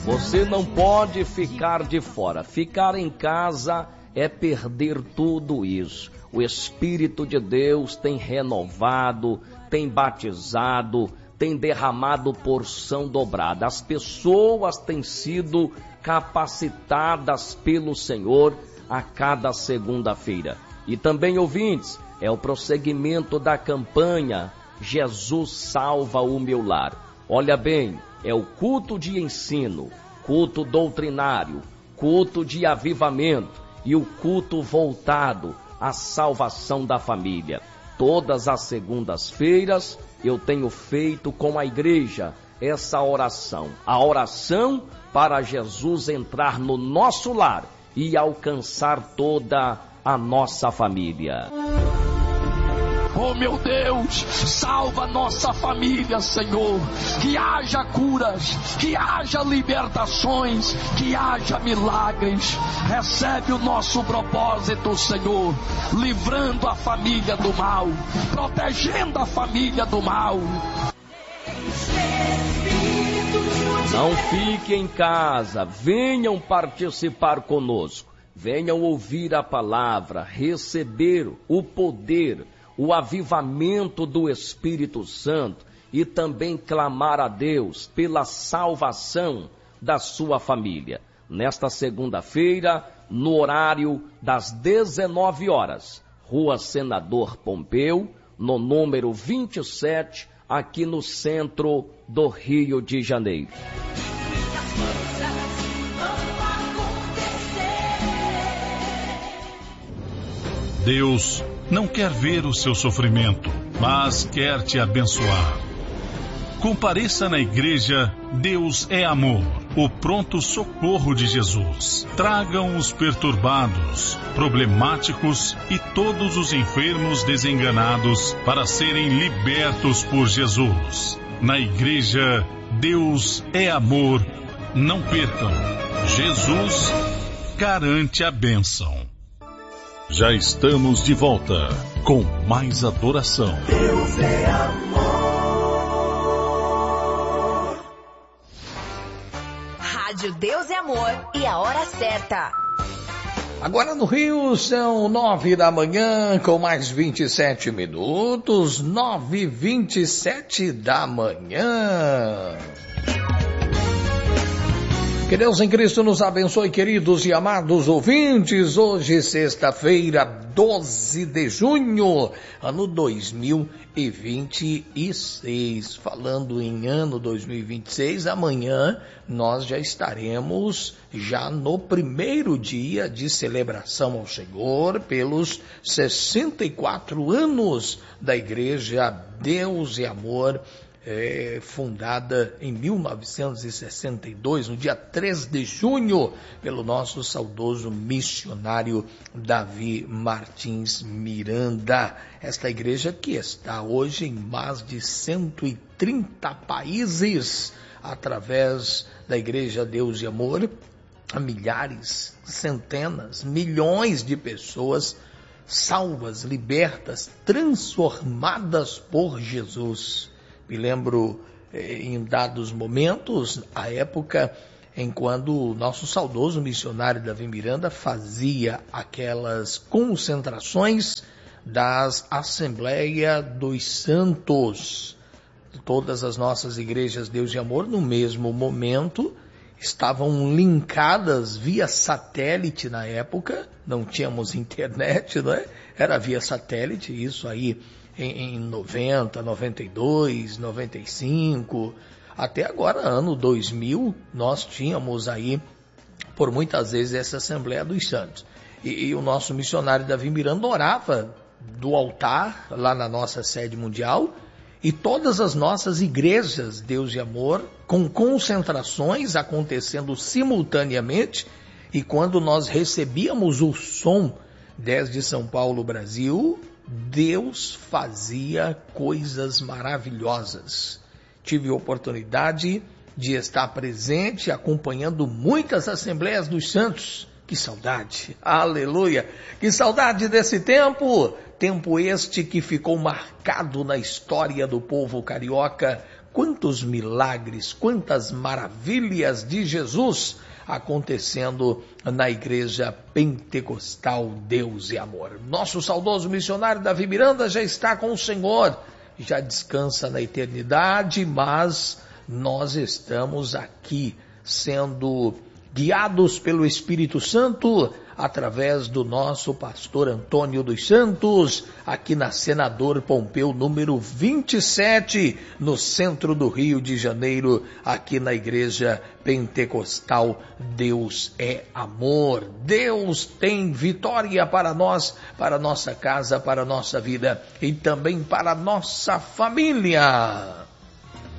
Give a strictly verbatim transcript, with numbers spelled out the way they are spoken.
Você não pode ficar de fora. Ficar em casa é perder tudo isso. O Espírito de Deus tem renovado, tem batizado, tem derramado porção dobrada. As pessoas têm sido capacitadas pelo Senhor a cada segunda-feira. E também, ouvintes, é o prosseguimento da campanha Jesus Salva o Meu Lar. Olha bem, é o culto de ensino, culto doutrinário, culto de avivamento e o culto voltado à salvação da família. Todas as segundas-feiras eu tenho feito com a igreja essa oração. A oração para Jesus entrar no nosso lar e alcançar toda a nossa família. Oh meu Deus, salva nossa família, Senhor, que haja curas, que haja libertações, que haja milagres. Recebe o nosso propósito, Senhor, livrando a família do mal, protegendo a família do mal. Não fique em casa, venham participar conosco, venham ouvir a palavra, receber o poder, o avivamento do Espírito Santo e também clamar a Deus pela salvação da sua família. Nesta segunda-feira, no horário das dezenove horas, Rua Senador Pompeu, no número vinte e sete, aqui no centro do Rio de Janeiro. Deus não quer ver o seu sofrimento, mas quer te abençoar. Compareça na igreja Deus é Amor, o pronto socorro de Jesus. Tragam os perturbados, problemáticos e todos os enfermos desenganados para serem libertos por Jesus. Na igreja Deus é Amor, não percam. Jesus garante a bênção. Já estamos de volta com mais adoração. Deus é amor. Rádio Deus é Amor e a hora certa. Agora no Rio são nove da manhã com mais vinte e sete minutos, nove e vinte e sete da manhã. Que Deus em Cristo nos abençoe, queridos e amados ouvintes. Hoje, sexta-feira, doze de junho, ano dois mil e vinte e seis. Falando em ano dois mil e vinte e seis, amanhã nós já estaremos já no primeiro dia de celebração ao Senhor pelos sessenta e quatro anos da Igreja Deus e Amor, É, fundada em mil novecentos e sessenta e dois, no dia três de junho, pelo nosso saudoso missionário Davi Martins Miranda. Esta igreja que está hoje em mais de cento e trinta países, através da Igreja Deus e Amor, milhares, centenas, milhões de pessoas salvas, libertas, transformadas por Jesus. Me lembro, em dados momentos, a época em quando o nosso saudoso missionário Davi Miranda fazia aquelas concentrações das Assembleia dos Santos. Todas as nossas igrejas Deus e Amor, no mesmo momento, estavam linkadas via satélite na época. Não tínhamos internet, não é? Era via satélite, isso aí em noventa, noventa e dois, noventa e cinco, até agora, ano dois mil, nós tínhamos aí, por muitas vezes, essa Assembleia dos Santos. E, e o nosso missionário Davi Miranda orava do altar, lá na nossa sede mundial, e todas as nossas igrejas Deus e Amor, com concentrações acontecendo simultaneamente, e quando nós recebíamos o som desde São Paulo, Brasil, Deus fazia coisas maravilhosas. Tive a oportunidade de estar presente, acompanhando muitas Assembleias dos Santos. Que saudade, aleluia, que saudade desse tempo, tempo este que ficou marcado na história do povo carioca quantos milagres, quantas maravilhas de Jesus acontecendo na Igreja Pentecostal Deus e Amor. Nosso saudoso missionário Davi Miranda já está com o Senhor, já descansa na eternidade, mas nós estamos aqui sendo guiados pelo Espírito Santo através do nosso pastor Antônio dos Santos, aqui na Senador Pompeu, número vinte e sete, no centro do Rio de Janeiro, aqui na Igreja Pentecostal Deus é Amor. Deus tem vitória para nós, para nossa casa, para nossa vida e também para nossa família.